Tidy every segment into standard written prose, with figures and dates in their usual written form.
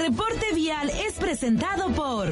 reporte vial es presentado por...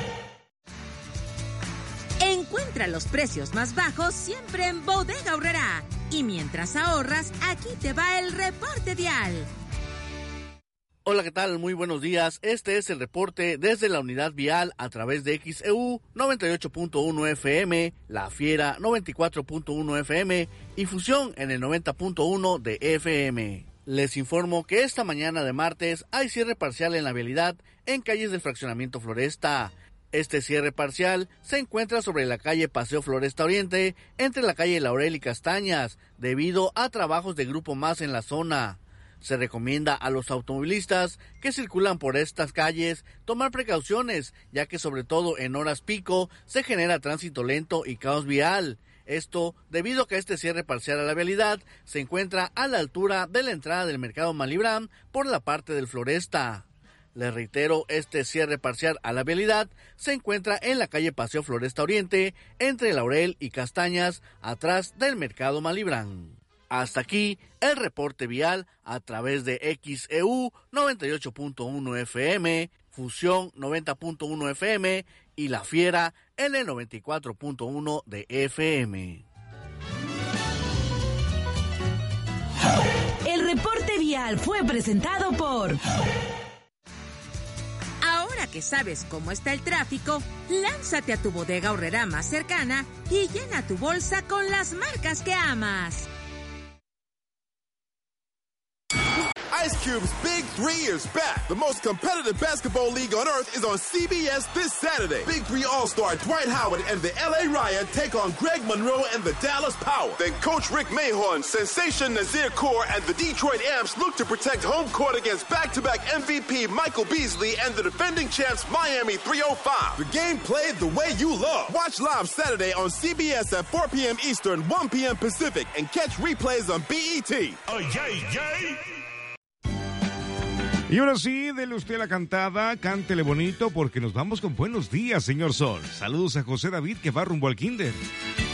Encuentra los precios más bajos siempre en Bodega Aurrerá. Y mientras ahorras, aquí te va el reporte vial. Hola, ¿qué tal? Muy buenos días. Este es el reporte desde la unidad vial a través de XEU 98.1 FM, La Fiera 94.1 FM y Fusión en el 90.1 de FM. Les informo que esta mañana de martes hay cierre parcial en la vialidad en calles del fraccionamiento Floresta. Este cierre parcial se encuentra sobre la calle Paseo Floresta Oriente, entre la calle Laurel y Castañas, debido a trabajos de Grupo Más en la zona. Se recomienda a los automovilistas que circulan por estas calles tomar precauciones, ya que sobre todo en horas pico se genera tránsito lento y caos vial. Esto debido a que este cierre parcial a la vialidad se encuentra a la altura de la entrada del Mercado Malibran por la parte del Floresta. Les reitero, este cierre parcial a la vialidad se encuentra en la calle Paseo Floresta Oriente, entre Laurel y Castañas, atrás del Mercado Malibran. Hasta aquí el reporte vial a través de XEU 98.1 FM, Fusión 90.1 FM y La Fiera en el 94.1 de FM. El reporte vial fue presentado por... Ahora que sabes cómo está el tráfico, lánzate a tu Bodega Aurrerá más cercana y llena tu bolsa con las marcas que amas. Ice Cube's Big 3 is back. The most competitive basketball league on earth is on CBS this Saturday. Big 3 All-Star Dwight Howard and the LA Riot take on Greg Monroe and the Dallas Power. Then Coach Rick Mahorn, Sensation Nazir Kaur, and the Detroit Amps look to protect home court against back-to-back MVP Michael Beasley and the defending champs Miami 305. The game played the way you love. Watch live Saturday on CBS at 4 p.m. Eastern, 1 p.m. Pacific, and catch replays on BET. Oh, yay, yay. Y ahora sí, dele usted la cantada, cántele bonito porque nos vamos con buenos días, señor Sol. Saludos a José David que va rumbo al kinder.